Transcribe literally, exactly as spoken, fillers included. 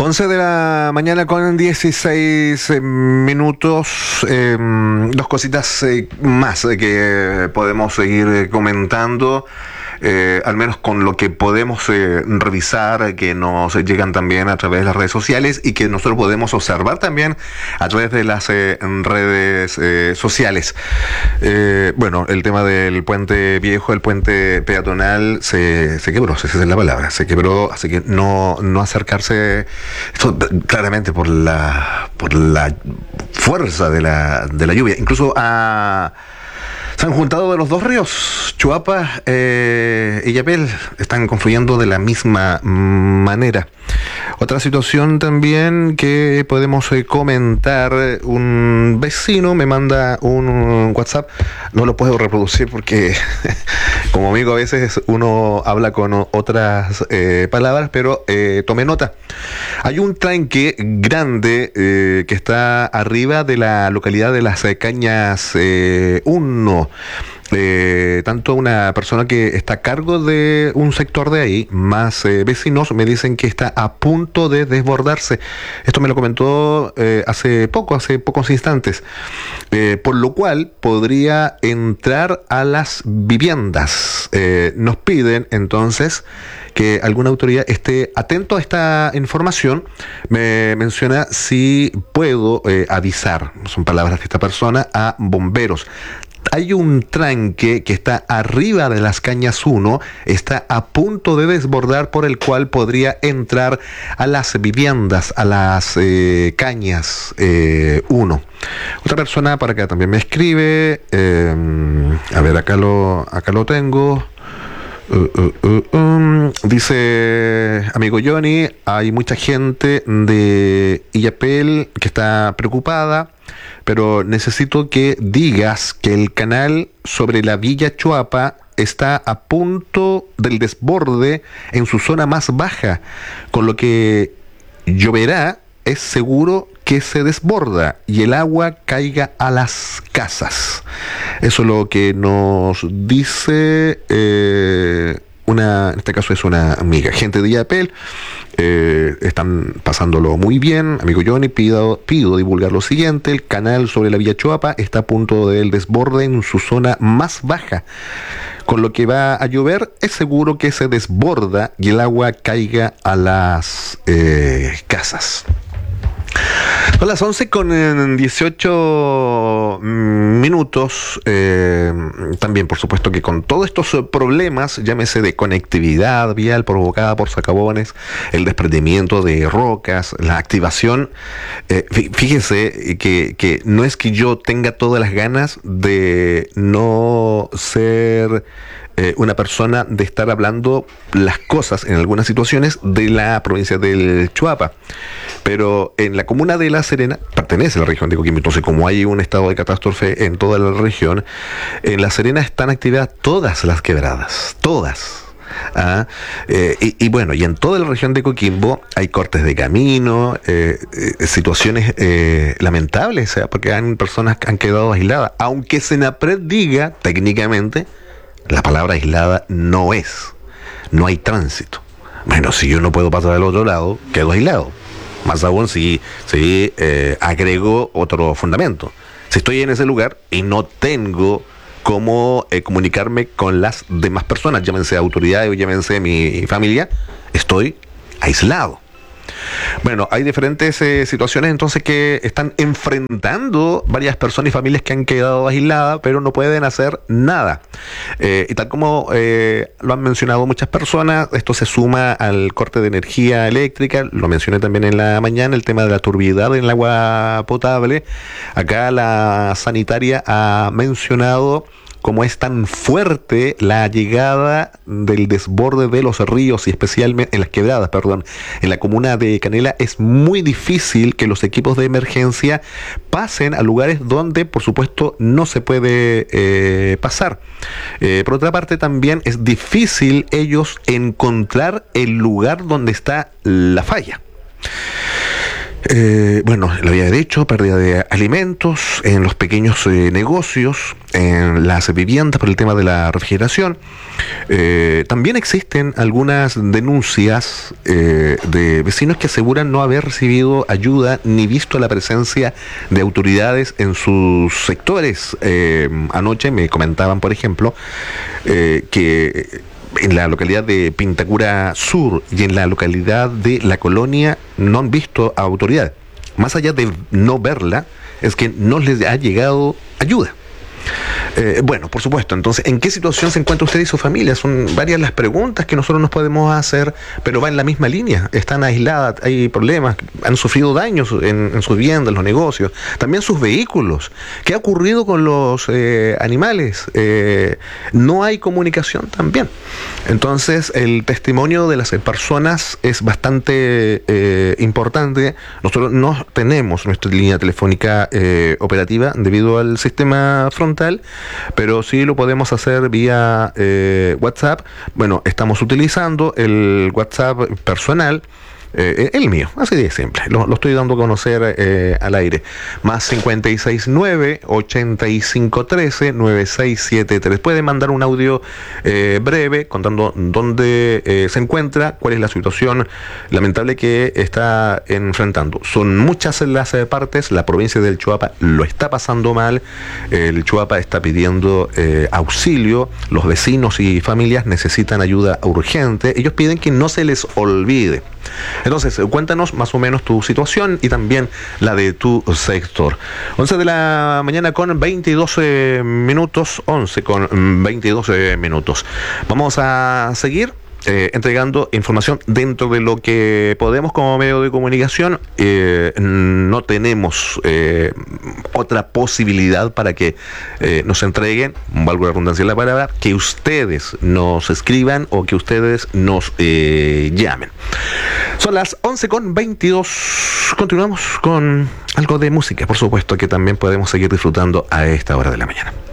once de la mañana con dieciséis eh, minutos. Eh, dos cositas eh, más eh, que podemos seguir eh, comentando. Eh, al menos con lo que podemos eh, revisar, que nos llegan también a través de las redes sociales y que nosotros podemos observar también a través de las eh, redes eh, sociales. Eh, bueno, el tema del puente viejo, el puente peatonal, se, se quebró, esa es la palabra, se quebró, así que no, no acercarse, esto claramente por la, por la fuerza de la, de la lluvia, incluso a... Se han juntado de los dos ríos, Choapa eh, y Yapel, están confluyendo de la misma manera. Otra situación también que podemos eh, comentar, un vecino me manda un WhatsApp, no lo puedo reproducir porque como amigo a veces uno habla con otras eh, palabras, pero eh, tome nota. Hay un tranque grande eh, que está arriba de la localidad de Las Cañas eh, uno. Eh, tanto una persona que está a cargo de un sector de ahí, más eh, vecinos me dicen que está a punto de desbordarse. Esto me lo comentó eh, hace poco, hace pocos instantes, eh, por lo cual podría entrar a las viviendas. Eh, nos piden entonces que alguna autoridad esté atento a esta información. Me menciona si puedo eh, avisar, son palabras de esta persona, a bomberos. Hay un tranque que está arriba de Las Cañas uno, está a punto de desbordar, por el cual podría entrar a las viviendas, a las eh, Cañas eh, uno. Otra persona para acá también me escribe, eh, a ver, acá lo, acá lo tengo. Uh, uh, uh, um, dice amigo Johnny, hay mucha gente de Illapel que está preocupada, pero necesito que digas que el canal sobre la Villa Choapa está a punto del desborde en su zona más baja, con lo que lloverá, es seguro que se desborda y el agua caiga a las casas. Eso es lo que nos dice eh, una, en este caso es una amiga, gente de Illapel. Eh, están pasándolo muy bien, amigo Johnny, pido, pido divulgar lo siguiente: el canal sobre la Villa Choapa está a punto del desborde en su zona más baja, con lo que va a llover, es seguro que se desborda y el agua caiga a las eh, casas. Son las once con dieciocho minutos. Eh, también, por supuesto, que con todos estos problemas, llámese de conectividad vial provocada por socavones, el desprendimiento de rocas, la activación, eh, fíjese que, que no es que yo tenga todas las ganas de no ser Eh, una persona, de estar hablando las cosas en algunas situaciones de la provincia del Choapa, pero en la comuna de La Serena, pertenece a la región de Coquimbo, entonces como hay un estado de catástrofe en toda la región, en La Serena están activadas todas las quebradas, todas. Ah, eh, y, y bueno, y en toda la región de Coquimbo hay cortes de camino, eh, eh, situaciones eh, lamentables, ¿eh? Porque hay personas que han quedado aisladas, aunque Senapred diga técnicamente la palabra aislada no es, no hay tránsito. Bueno, si yo no puedo pasar al otro lado, quedo aislado. Más aún si, si eh, agrego otro fundamento. Si estoy en ese lugar y no tengo cómo eh, comunicarme con las demás personas, llámense autoridades o llámense mi familia, estoy aislado. Bueno, hay diferentes eh, situaciones entonces que están enfrentando varias personas y familias que han quedado aisladas, pero no pueden hacer nada. Eh, y tal como eh, lo han mencionado muchas personas, esto se suma al corte de energía eléctrica. Lo mencioné también en la mañana, el tema de la turbidez en el agua potable. Acá la sanitaria ha mencionado cómo es tan fuerte la llegada del desborde de los ríos y especialmente en las quebradas, perdón, en la comuna de Canela. Es muy difícil que los equipos de emergencia pasen a lugares donde, por supuesto, no se puede eh, pasar. Eh, por otra parte, también es difícil ellos encontrar el lugar donde está la falla. Eh, bueno, lo había dicho, pérdida de alimentos en los pequeños eh, negocios, en las viviendas por el tema de la refrigeración. Eh, también existen algunas denuncias eh, de vecinos que aseguran no haber recibido ayuda ni visto la presencia de autoridades en sus sectores. Eh, anoche me comentaban, por ejemplo, eh, que en la localidad de Pintacura Sur y en la localidad de La Colonia no han visto a autoridad. Más allá de no verla, es que no les ha llegado ayuda. Eh, bueno, por supuesto, entonces, ¿en qué situación se encuentra usted y su familia? Son varias las preguntas que nosotros nos podemos hacer, pero va en la misma línea. Están aisladas, hay problemas, han sufrido daños en, en sus viviendas, en los negocios, también sus vehículos. ¿Qué ha ocurrido con los eh, animales? Eh, no hay comunicación también. Entonces, el testimonio de las personas es bastante eh, importante. Nosotros no tenemos nuestra línea telefónica eh, operativa debido al sistema frontal, pero sí lo podemos hacer vía eh, WhatsApp. Bueno, estamos utilizando el WhatsApp personal, eh, el mío, así de simple, lo, lo estoy dando a conocer eh, al aire, más cincuenta y seis nueve, ochenta y cinco trece, noventa y seis setenta y tres. Puede mandar un audio eh, breve contando dónde eh, se encuentra, cuál es la situación lamentable que está enfrentando. Son muchas las eh, partes, la provincia del Choapa lo está pasando mal, el Choapa está pidiendo eh, auxilio, los vecinos y familias necesitan ayuda urgente, ellos piden que no se les olvide. Entonces, cuéntanos más o menos tu situación y también la de tu sector. once de la mañana con veintidós minutos, once con veintidós minutos. Vamos a seguir Eh, entregando información dentro de lo que podemos como medio de comunicación. Eh, no tenemos eh, otra posibilidad para que eh, nos entreguen, valgo la redundancia de la palabra, que ustedes nos escriban o que ustedes nos eh, llamen. Son las once con veintidós. Continuamos con algo de música, por supuesto, que también podemos seguir disfrutando a esta hora de la mañana.